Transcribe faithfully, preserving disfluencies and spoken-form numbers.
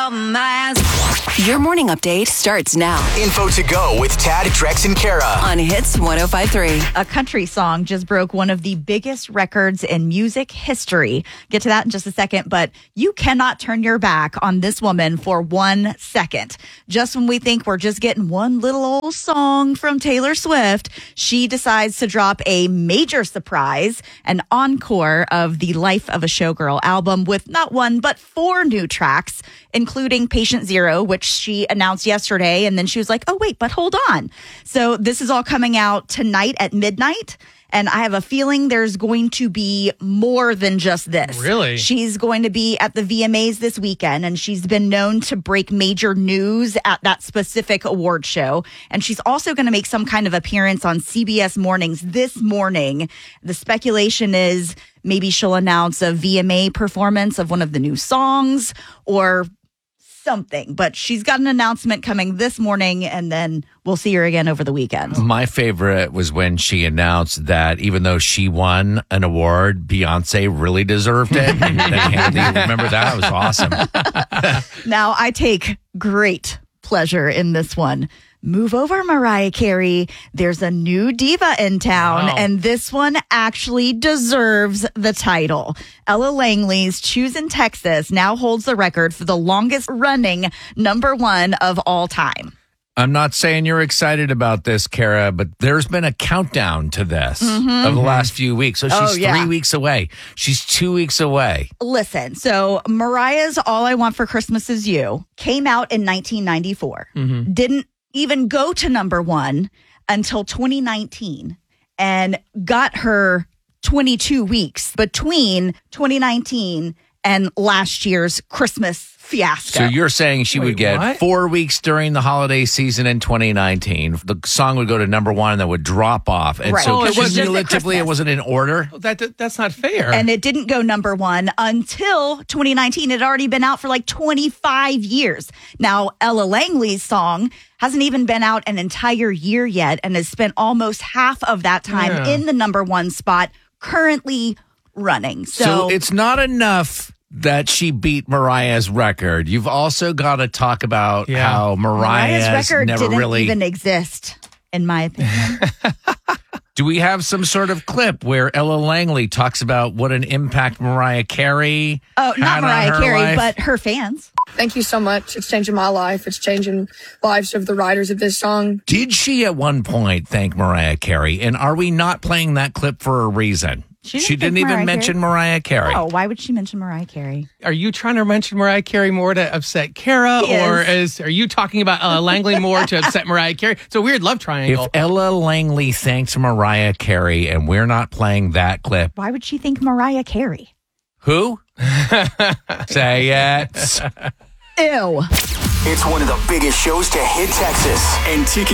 off my ass. Your morning update starts now. Info to go with Tad, Drex, and Kara On Hits one oh five point three. A country song just broke one of the biggest records in music history. Get to that in just a second, but you cannot turn your back on this woman for one second. Just when we think we're just getting one little old song from Taylor Swift, she decides to drop a major surprise, an encore of the Life of a Showgirl album with not one, but four new tracks, including Patient Zero, which she announced yesterday. And then she was like, oh, wait, but hold on. So this is all coming out tonight at midnight. And I have a feeling there's going to be more than just this. Really? She's going to be at the V M As this weekend, and she's been known to break major news at that specific award show. And she's also going to make some kind of appearance on C B S Mornings this morning. The speculation is maybe she'll announce a V M A performance of one of the new songs or something, but she's got an announcement coming this morning, and then we'll see her again over the weekend. My favorite was when she announced that even though she won an award, Beyonce really deserved it. And then Handy, remember that? It was awesome. Now, I take great pleasure in this one. Move over, Mariah Carey. There's a new diva in town, Wow. and this one actually deserves the title. Ella Langley's Choosing Texas now holds the record for the longest running number one of all time. I'm not saying you're excited about this, Kara, but there's been a countdown to this Mm-hmm. of the last few weeks. So she's Oh, yeah. three weeks away. She's two weeks away. Listen, so Mariah's All I Want for Christmas Is You came out in nineteen ninety-four. Mm-hmm. Didn't even go to number one until twenty nineteen and got her twenty-two weeks between twenty nineteen and last year's Christmas fiasco. So you're saying she Wait, would get what? four weeks during the holiday season in twenty nineteen. The song would go to number one and then would drop off. And Right. so Oh, it was just at cumulatively, it Christmas. wasn't in order. That, that that's not fair. And it didn't go number one until twenty nineteen. It had already been out for like twenty-five years. Now, Ella Langley's song hasn't even been out an entire year yet and has spent almost half of that time Yeah. in the number one spot, currently running. So, So it's not enough that she beat Mariah's record. You've also got to talk about Yeah. how Mariah's, Mariah's record never didn't really. even exist, in my opinion. Do we have some sort of clip where Ella Langley talks about what an impact Mariah Carey Oh, had not on Mariah her Carey, life? but her fans. Thank you so much. It's changing my life. It's changing lives of the writers of this song. Did she at one point thank Mariah Carey? And are we not playing that clip for a reason? She didn't thank even Mariah mention Carey. Mariah Carey. Oh, why would she mention Mariah Carey? Are you trying to mention Mariah Carey more to upset Kara, He or is. is are you talking about Ella Langley more to upset Mariah Carey? It's a weird love If triangle. Ella Langley thanks Mariah Carey and we're not playing that clip, Why would she think Mariah Carey? who? Say it. Ew. It's one of the biggest shows to hit Texas, and tickets